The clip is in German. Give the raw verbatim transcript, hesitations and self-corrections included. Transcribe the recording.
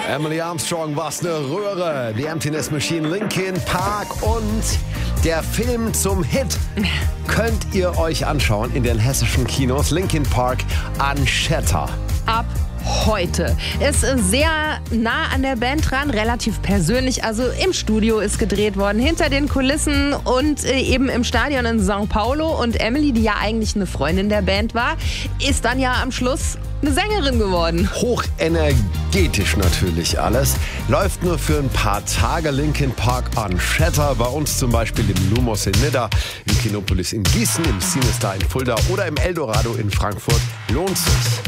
Emily Armstrong, was eine Röhre. Die Emptiness Machine, Linkin Park und der Film zum Hit könnt ihr euch anschauen in den hessischen Kinos. Linkin Park Unshatter. Ab heute. Ist sehr nah an der Band dran, relativ persönlich. Also im Studio ist gedreht worden, hinter den Kulissen und äh, eben im Stadion in São Paulo. Und Emily, die ja eigentlich eine Freundin der Band war, ist dann ja am Schluss eine Sängerin geworden. Hochenergetisch natürlich alles. Läuft nur für ein paar Tage. Linkin Park Unshatter. Bei uns zum Beispiel im Lumos in Nidda, im Kinopolis in Gießen, im Cinestar in Fulda oder im Eldorado in Frankfurt. Lohnt sich.